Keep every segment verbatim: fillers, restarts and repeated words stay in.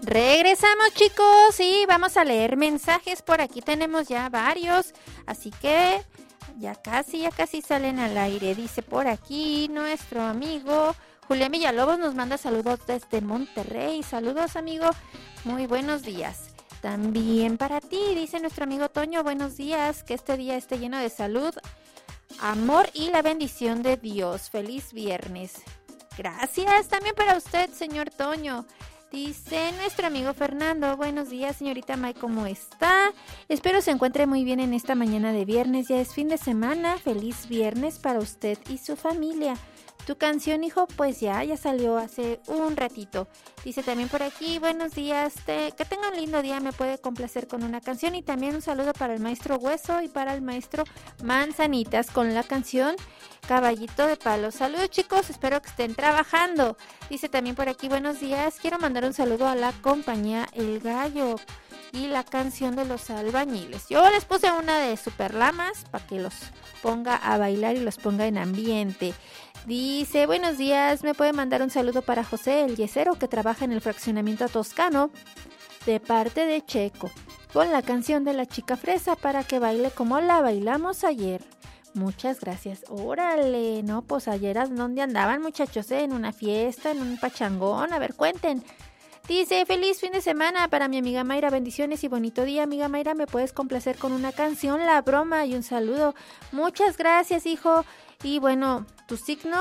Regresamos, chicos, y vamos a leer mensajes. Por aquí tenemos ya varios, así que ya casi, ya casi salen al aire. Dice por aquí nuestro amigo Julián Villalobos, nos manda saludos desde Monterrey. Saludos, amigo, muy buenos días. También para ti, dice nuestro amigo Toño, buenos días, que este día esté lleno de salud, amor y la bendición de Dios. Feliz viernes. Gracias también para usted, señor Toño. Dice nuestro amigo Fernando, buenos días, señorita May, ¿cómo está? Espero se encuentre muy bien en esta mañana de viernes, ya es fin de semana. Feliz viernes para usted y su familia. Tu canción, hijo, pues ya, ya salió hace un ratito. Dice también por aquí, buenos días, te, que tenga un lindo día, me puede complacer con una canción. Y también un saludo para el maestro Hueso y para el maestro Manzanitas con la canción Caballito de Palo. Saludos, chicos, espero que estén trabajando. Dice también por aquí, buenos días, quiero mandar un saludo a la compañía El Gallo y la canción de los albañiles. Yo les puse una de Super Lamas para que los ponga a bailar y los ponga en ambiente. Dice, buenos días, me puede mandar un saludo para José, el yesero que trabaja en el fraccionamiento toscano, de parte de Checo, con la canción de la chica fresa para que baile como la bailamos ayer. Muchas gracias. Órale, no, pues ayer, ¿dónde andaban, muchachos? ¿Eh? ¿En una fiesta, en un pachangón? A ver, cuenten. Dice, feliz fin de semana para mi amiga Mayra, bendiciones y bonito día. Amiga Mayra, ¿me puedes complacer con una canción, La Broma? Y un saludo. Muchas gracias, hijo. Y bueno, tu signo,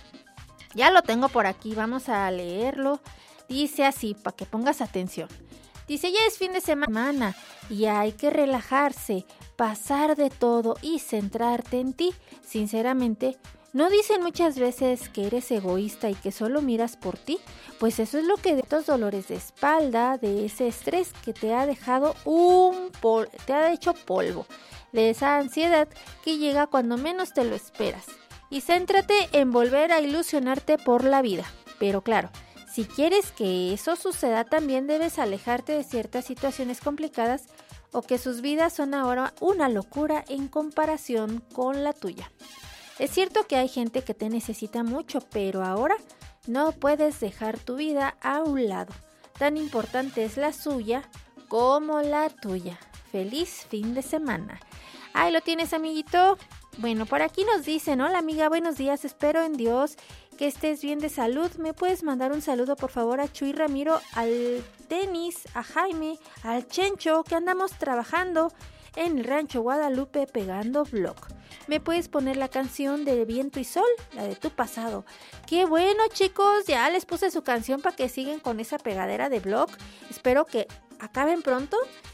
ya lo tengo por aquí, vamos a leerlo. Dice así, para que pongas atención. Dice, ya es fin de semana y hay que relajarse, pasar de todo y centrarte en ti. Sinceramente, ¿no dicen muchas veces que eres egoísta y que solo miras por ti? Pues eso es lo que de estos dolores de espalda, de ese estrés que te ha dejado un pol- te ha hecho polvo, de esa ansiedad que llega cuando menos te lo esperas. Y céntrate en volver a ilusionarte por la vida. Pero claro, si quieres que eso suceda, también debes alejarte de ciertas situaciones complicadas o que sus vidas son ahora una locura en comparación con la tuya. Es cierto que hay gente que te necesita mucho, pero ahora no puedes dejar tu vida a un lado. Tan importante es la suya como la tuya. Feliz fin de semana. Ahí lo tienes, amiguito. Bueno, por aquí nos dicen, hola amiga, buenos días, espero en Dios que estés bien de salud. ¿Me puedes mandar un saludo por favor a Chuy Ramiro, al Denis, a Jaime, al Chencho, que andamos trabajando en el Rancho Guadalupe pegando vlog? ¿Me puedes poner la canción de Viento y Sol, la de Tu Pasado? ¡Qué bueno, chicos! Ya les puse su canción para que sigan con esa pegadera de vlog. Espero que acaben pronto.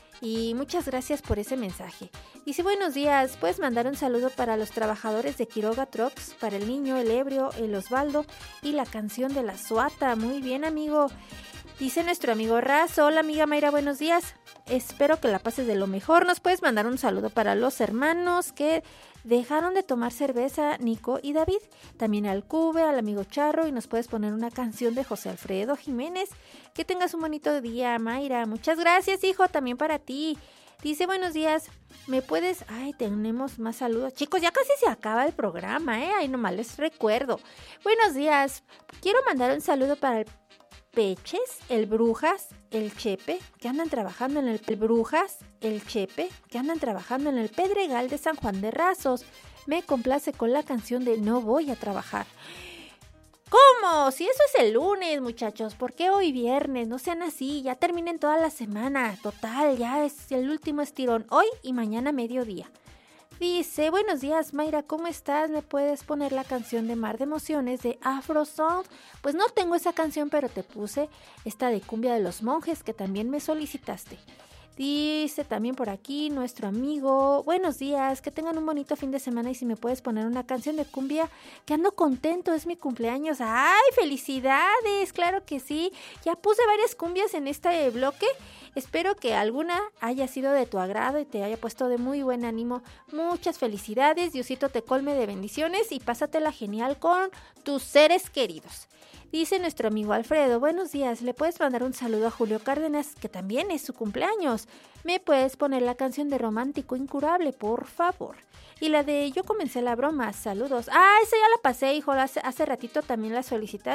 Y muchas gracias por ese mensaje. Dice, buenos días, ¿puedes mandar un saludo para los trabajadores de Quiroga Trucks, para el niño, el ebrio, el Osvaldo y la canción de la Suata? Muy bien, amigo. Dice nuestro amigo Raz, hola amiga Mayra, buenos días. Espero que la pases de lo mejor. ¿Nos puedes mandar un saludo para los hermanos que dejaron de tomar cerveza, Nico y David? También al Cube, al amigo Charro, y nos puedes poner una canción de José Alfredo Jiménez. Que tengas un bonito día, Mayra. Muchas gracias, hijo, también para ti. Dice, buenos días, ¿me puedes...? Ay, tenemos más saludos. Chicos, ya casi se acaba el programa, ¿eh? Ay, nomás les recuerdo. Buenos días, quiero mandar un saludo para el Peches, el Brujas, el Chepe, que andan trabajando en el, el Brujas, el Chepe, que andan trabajando en el Pedregal de San Juan de Rasos. Me complace con la canción de No Voy a Trabajar. ¿Cómo? Si eso es el lunes, muchachos, ¿por qué hoy viernes? No sean así, ya terminen toda la semana. Total, ya es el último estirón, hoy y mañana mediodía. Dice, buenos días Mayra, ¿cómo estás? ¿Me puedes poner la canción de Mar de Emociones de Afro Sound? Pues no tengo esa canción, pero te puse esta de Cumbia de los Monjes que también me solicitaste. Dice también por aquí nuestro amigo, buenos días, que tengan un bonito fin de semana y si me puedes poner una canción de cumbia, que ando contento, es mi cumpleaños. ¡Ay, felicidades! Claro que sí, ya puse varias cumbias en este bloque, espero que alguna haya sido de tu agrado y te haya puesto de muy buen ánimo. Muchas felicidades, Diosito te colme de bendiciones y pásatela genial con tus seres queridos. Dice nuestro amigo Alfredo, buenos días, ¿le puedes mandar un saludo a Julio Cárdenas, que también es su cumpleaños? ¿Me puedes poner la canción de Romántico Incurable, por favor? Y la de Yo comencé la broma, saludos. Ah, esa ya la pasé, hijo, hace, hace ratito también la solicitaron.